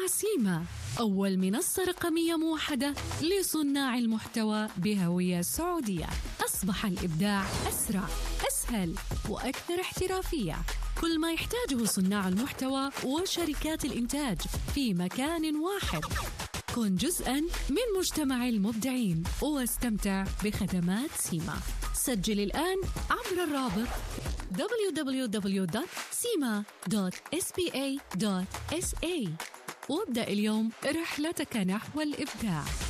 سيما، أول منصة رقمية موحدة لصناع المحتوى بهوية سعودية. أصبح الإبداع أسرع، أسهل، وأكثر احترافية. كل ما يحتاجه صناع المحتوى وشركات الإنتاج في مكان واحد. كن جزءاً من مجتمع المبدعين واستمتع بخدمات سيما. سجل الآن عبر الرابط www.sima.spa.sa وابدأ اليوم رحلتك نحو الإبداع.